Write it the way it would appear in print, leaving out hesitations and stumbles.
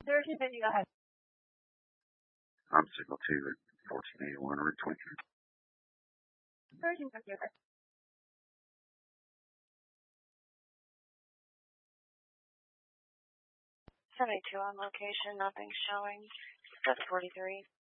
1350, go ahead. I'm signal 2 at 1481 Route 23. 1350, okay. 72 on location, nothing showing. Just 43.